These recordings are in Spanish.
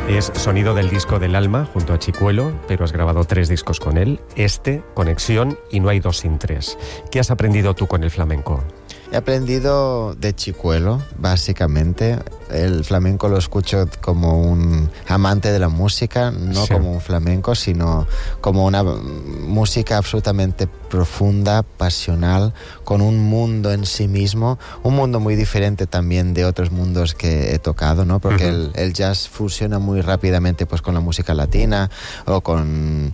Es sonido del disco del alma junto a Chicuelo, pero has grabado 3 discos con él. Conexión y No hay dos sin tres. ¿Qué has aprendido tú con el flamenco? He aprendido de Chicuelo, básicamente. El flamenco lo escucho como un amante de la música, no como un flamenco, sino como una música absolutamente profunda, pasional, con un mundo en sí mismo, un mundo muy diferente también de otros mundos que he tocado, ¿no? Porque el jazz fusiona muy rápidamente pues con la música latina o con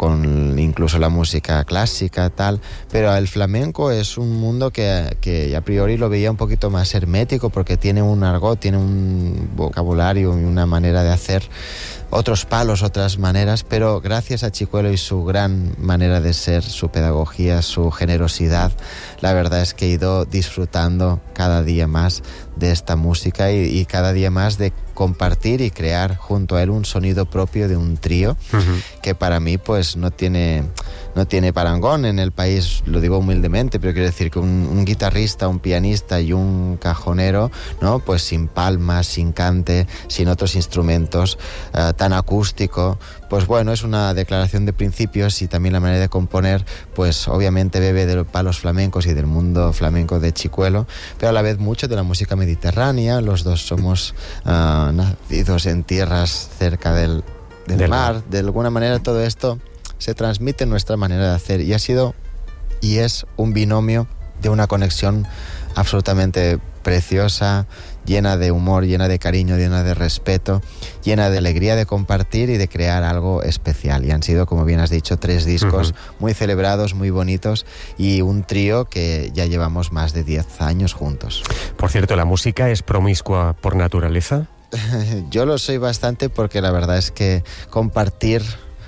incluso la música clásica, tal, pero el flamenco es un mundo que a priori lo veía un poquito más hermético porque tiene un argot, tiene un vocabulario y una manera de hacer otros palos, otras maneras, pero gracias a Chicuelo y su gran manera de ser, su pedagogía, su generosidad, la verdad es que he ido disfrutando cada día más de esta música y cada día más de compartir y crear junto a él un sonido propio de un trío que para mí pues no tiene parangón en el país, lo digo humildemente, pero quiero decir que un guitarrista, un pianista y un cajonero, ¿no? Pues sin palmas, sin cante, sin otros instrumentos, tan acústico, pues bueno, es una declaración de principios y también la manera de componer, pues obviamente bebe de los palos flamencos y del mundo flamenco de Chicuelo, pero a la vez mucho de la música mediterránea. Los dos somos nacidos en tierras cerca del mar. De alguna manera todo esto se transmite en nuestra manera de hacer y ha sido y es un binomio de una conexión absolutamente preciosa, llena de humor, llena de cariño, llena de respeto, llena de alegría de compartir y de crear algo especial. Y han sido, como bien has dicho, 3 discos muy celebrados, muy bonitos y un trío que ya llevamos más de 10 años juntos. Por cierto, ¿la música es promiscua por naturaleza? Yo lo soy bastante porque la verdad es que compartir,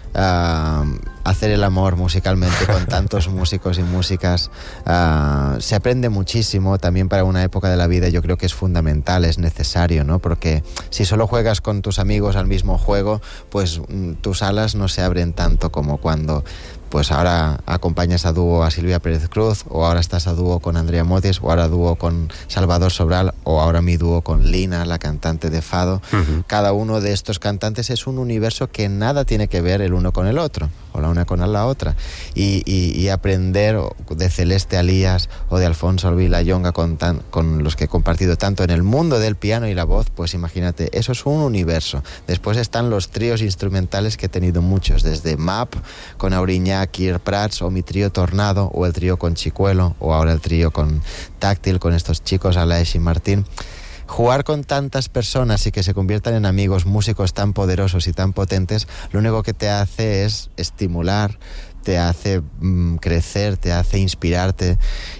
hacer el amor musicalmente con tantos músicos y músicas, se aprende muchísimo. También para una época de la vida yo creo que es fundamental, es necesario, ¿no? Porque si solo juegas con tus amigos al mismo juego, pues tus alas no se abren tanto como cuando pues ahora acompañas a dúo a Silvia Pérez Cruz, o ahora estás a dúo con Andrea Motis, o ahora dúo con Salvador Sobral, o ahora mi dúo con Lina, la cantante de Fado. Cada uno de estos cantantes es un universo que nada tiene que ver el uno con el otro, o la una con la otra. Y aprender de Celeste Alías o de Alfonso Villayonga con los que he compartido tanto en el mundo del piano y la voz, pues imagínate, eso es un universo. Después están los tríos instrumentales que he tenido muchos, desde MAP con Auriñá, Kier Prats, o mi trío Tornado, o el trío con Chicuelo, o ahora el trío con Táctil, con estos chicos, Alaes y Martín. Jugar con tantas personas y que se conviertan en amigos, músicos tan poderosos y tan potentes, lo único que te hace es estimular, te hace crecer, te hace inspirarte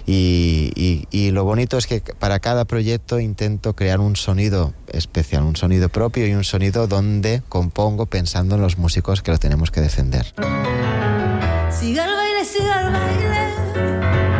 y lo bonito es que para cada proyecto intento crear un sonido especial, un sonido propio y un sonido donde compongo pensando en los músicos que lo tenemos que defender. Siga el baile, siga el baile.